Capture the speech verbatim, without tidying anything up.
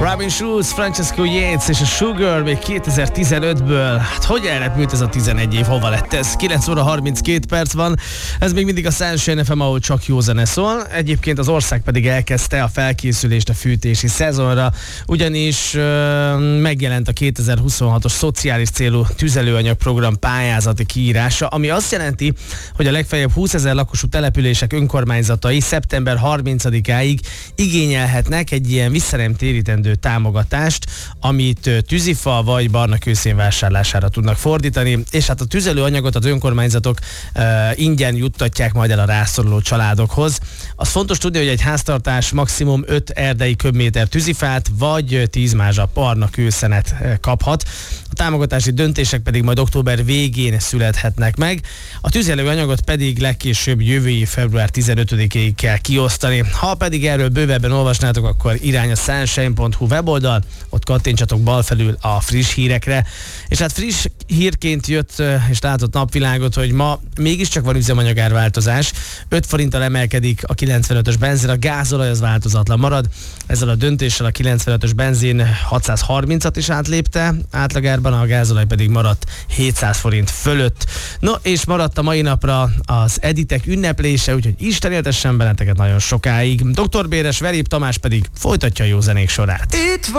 Robin Schulz, Francesco Yates és a Sugar még kétezer-tizenötből. Hát hogy elrepült ez a tizenegy év, hova lett ez? kilenc óra harminckét perc van, ez még mindig a Sunshine ef em, ahol csak jó zene szól. Egyébként az ország pedig elkezdte a felkészülést a fűtési szezonra, ugyanis ö, megjelent a kétezer-huszonhatos szociális célú tüzelőanyagprogram pályázati kiírása, ami azt jelenti, hogy a legfeljebb húszezer lakosú települések önkormányzatai szeptember harmincadikáig igényelhetnek egy ilyen vissza nem térítendő támogatást, amit tűzifa vagy barna kőszén vásárlására tudnak fordítani, és hát a tüzelőanyagot az önkormányzatok uh, ingyen juttatják majd el a rászoruló családokhoz. Az fontos tudni, hogy egy háztartás maximum öt erdei köbméter tűzifát vagy tíz mázsa barna kőszenet kaphat. A támogatási döntések pedig majd október végén születhetnek meg. A tüzelőanyagot pedig legkésőbb jövő év február tizenötödikéig kell kiosztani. Ha pedig erről bővebben olvasnátok, akkor irány a sunshine pont hu weboldal, ott kattintsatok bal felül a friss hírekre. És hát friss hírként jött és látott napvilágot, hogy ma mégiscsak van üzemanyagárváltozás. öt forinttal emelkedik a kilencvenötös benzin, a gázolaj az változatlan marad. Ezzel a döntéssel a kilencvenötös benzin hatszázharmincat is átlépte, átlagárban a gázolaj pedig maradt hétszáz forint fölött. No, és maradt a mai napra az Editek ünneplése, úgyhogy Isten éltessen benneteket nagyon sokáig. doktor Béres Verép Tamás pedig folytatja a jó zenék sorát. Itt